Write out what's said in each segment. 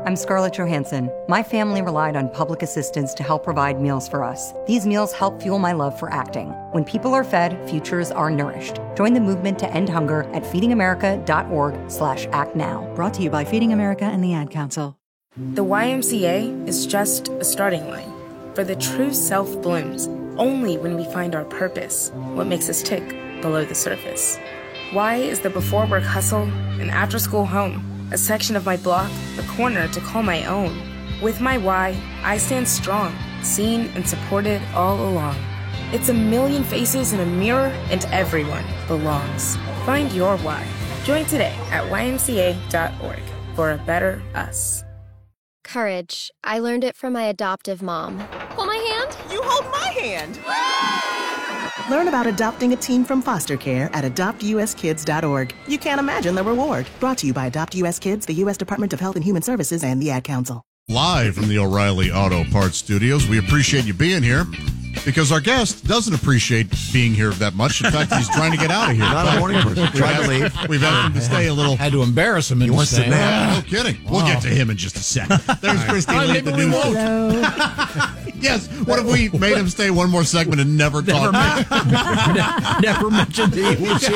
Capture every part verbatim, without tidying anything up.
I'm Scarlett Johansson. My family relied on public assistance to help provide meals for us. These meals help fuel my love for acting. When people are fed, futures are nourished. Join the movement to end hunger at feedingamerica.org slash act now. Brought to you by Feeding America and the Ad Council. The Y M C A is just a starting line. For the true self blooms only when we find our purpose, what makes us tick below the surface. Y is the before work hustle, an after school home, a section of my block, a corner to call my own. With my Y, I stand strong, seen and supported all along. It's a million faces in a mirror, and everyone belongs. Find your Y. Join today at Y M C A dot org for a better us. Courage. I learned it from my adoptive mom. Hold my hand. You hold my hand. Learn about adopting a teen from foster care at adopt u s kids dot org. You can't imagine the reward. Brought to you by Adopt U S Kids, the U S Department of Health and Human Services, and the Ad Council. Live from the O'Reilly Auto Parts Studios, we appreciate you being here because our guest doesn't appreciate being here that much. In fact, he's trying to get out of here. Not a morning person. Trying to leave. We've asked him to stay a little. Had to embarrass him. He wants to nap. No kidding. Wow. We'll get to him in just a second. There's Christy Lee, the news. Yes. What if we made him stay one more segment and never talk? Never, never mentioned that he was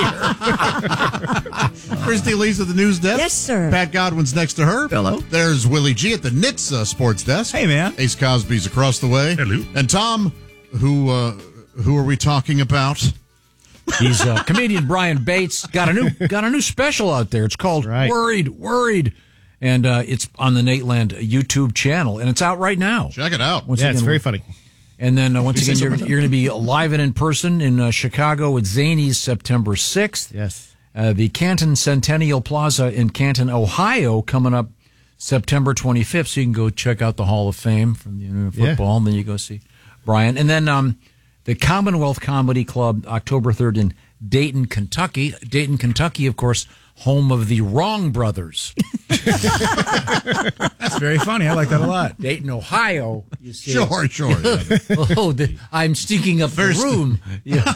here. Christy Lee's at the news desk. Yes, sir. Pat Godwin's next to her. Hello. There's Willie G at the Knits uh, sports desk. Hey, man. Ace Cosby's across the way. Hello. And Tom, who uh, who are we talking about? He's uh, comedian Brian Bates. Got a new got a new special out there. It's called right. Worried, Worried. And uh, it's on the Nateland YouTube channel, and it's out right now. Check it out. Once yeah, again, it's very funny. And then uh, once again, you're, you're going to be live and in person in uh, Chicago at Zanies September sixth. Yes. Uh, the Canton Centennial Plaza in Canton, Ohio, coming up September twenty-fifth. So you can go check out the Hall of Fame from the, uh, football, yeah. And then you go see Brian. And then um, the Commonwealth Comedy Club, October third in Dayton, Kentucky. Dayton, Kentucky, of course, home of the Wrong Brothers. That's very funny. I like that a lot. Dayton, Ohio. You see Sure, sure. Yeah. Oh, the, I'm stinking up First. the room. Yeah.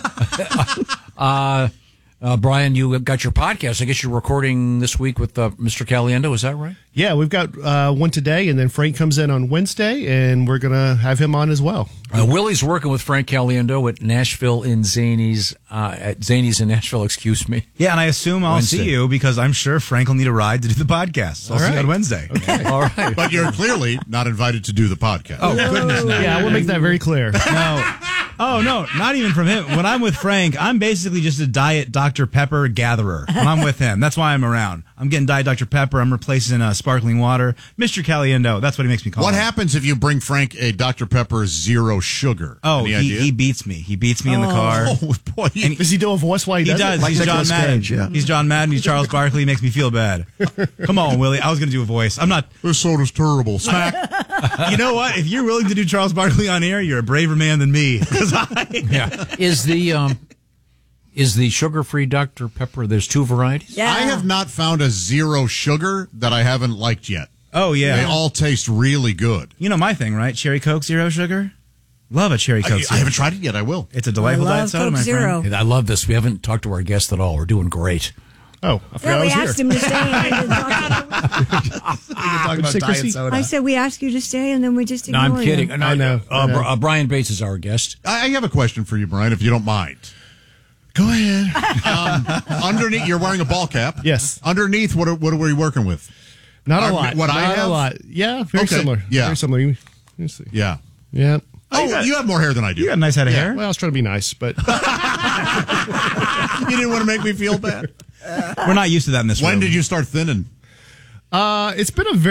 uh, uh, Brian, you got your podcast. I guess you're recording this week with uh, Mister Caliendo. Is that right? Yeah, we've got uh, one today, and then Frank comes in on Wednesday, and we're going to have him on as well. Uh, Willie's working with Frank Caliendo at Nashville in Zanies, uh, at Zanies in Nashville, excuse me. Yeah, and I assume I'll Wednesday. see you because I'm sure Frank will need a ride to do the podcast. So I'll All see you right. on Wednesday. Okay. All right. But you're clearly not invited to do the podcast. Oh, goodness. No. Yeah, we'll make that very clear. No. Oh, no, not even from him. When I'm with Frank, I'm basically just a Diet Doctor Pepper gatherer. When I'm with him, that's why I'm around. I'm getting Diet Doctor Pepper. I'm replacing uh, sparkling water. Mister Caliendo, that's what he makes me call What him. happens if you bring Frank a Doctor Pepper zero sugar? Oh, Any he, idea? he beats me. He beats me in the car. Oh, boy. And Does he do a voice while he, He does, does. it? He's John Madden. yeah. He's John Madden. He's Charles Barkley. He makes me feel bad. Come on, Willie. I was going to do a voice. I'm not. This soda's terrible. Smack. You know what? If you're willing to do Charles Barkley on air, you're a braver man than me. 'Cause I, Yeah. Is the um, is the sugar-free Doctor Pepper? There's two varieties. Yeah. I have not found a zero sugar that I haven't liked yet. Oh, yeah. They all taste really good. You know my thing, right? Cherry Coke, zero sugar. Love a Cherry Coke. I, zero. I haven't tried it yet. I will. It's a delightful I love diet soda, Coke my Zero. friend. I love this. We haven't talked to our guest at all. We're doing great. Oh, I forgot Yeah, I we was asked here. him to stay. And we didn't talk to him. We can talk about say, diet Chrissy? soda. I said we asked you to stay, and then we just No, ignored I'm kidding. you. No, I know, Uh, I know. Br- uh, Brian Bates is our guest. I I have a question for you, Brian, if you don't mind. Go ahead. Um, underneath, you're wearing a ball cap. Yes. Underneath, what are, what are we working with? Not Are- a lot. what I Not have? a lot. Yeah, very Okay, similar. yeah. Very similar. Let me see. Yeah. Yeah. Oh, you have more hair than I do. You got a nice head of Yeah, hair. well, I was trying to be nice, but You didn't want to make me feel bad. We're not used to that in this room. When did you start thinning? uh, it's been a very